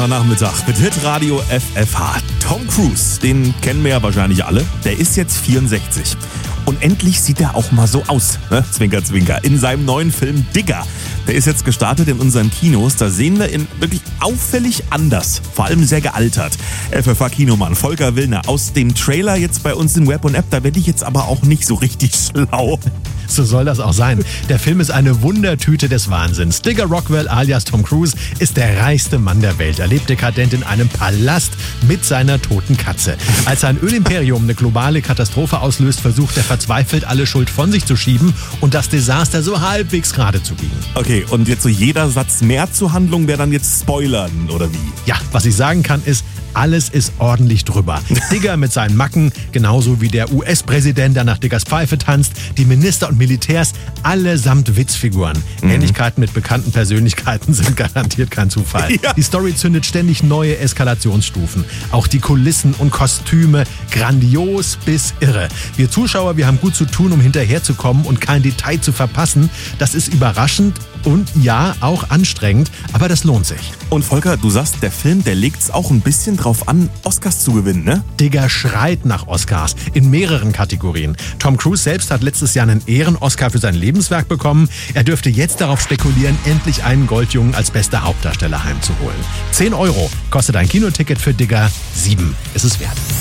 Nachmittag mit Hitradio FFH. Tom Cruise, den kennen wir ja wahrscheinlich alle, der ist jetzt 64. Und endlich sieht er auch mal so aus, ne? Zwinker, zwinker. In seinem neuen Film Digger. Der ist jetzt gestartet in unseren Kinos. Da sehen wir ihn wirklich auffällig anders. Vor allem sehr gealtert. FFH-Kinomann Volker Willner aus dem Trailer jetzt bei uns in Web und App. Da werde ich jetzt aber auch nicht so richtig schlau. So soll das auch sein. Der Film ist eine Wundertüte des Wahnsinns. Digger Rockwell alias Tom Cruise ist der reichste Mann der Welt. Er lebt dekadent in einem Palast mit seiner toten Katze. Als sein Ölimperium eine globale Katastrophe auslöst, versucht er verzweifelt, alle Schuld von sich zu schieben und das Desaster so halbwegs gerade zu biegen. Okay, und jetzt so jeder Satz mehr zur Handlung wäre dann jetzt Spoilern, oder wie? Ja, was ich sagen kann ist, alles ist ordentlich drüber. Digger mit seinen Macken, genauso wie der US-Präsident, der nach Diggers Pfeife tanzt, die Minister und Militärs, allesamt Witzfiguren. Ähnlichkeiten mit bekannten Persönlichkeiten sind garantiert kein Zufall. Ja. Die Story zündet ständig neue Eskalationsstufen. Auch die Kulissen und Kostüme, grandios bis irre. Wir Zuschauer, wir haben gut zu tun, um hinterherzukommen und kein Detail zu verpassen. Das ist überraschend und ja, auch anstrengend, aber das lohnt sich. Und Volker, du sagst, der Film, der legt es auch ein bisschen drauf an, Oscars zu gewinnen, ne? Digger schreit nach Oscars in mehreren Kategorien. Tom Cruise selbst hat letztes Jahr einen Ehren-Oscar für sein Lebenswerk bekommen. Er dürfte jetzt darauf spekulieren, endlich einen Goldjungen als bester Hauptdarsteller heimzuholen. 10 € kostet ein Kinoticket für Digger, 7 ist es wert.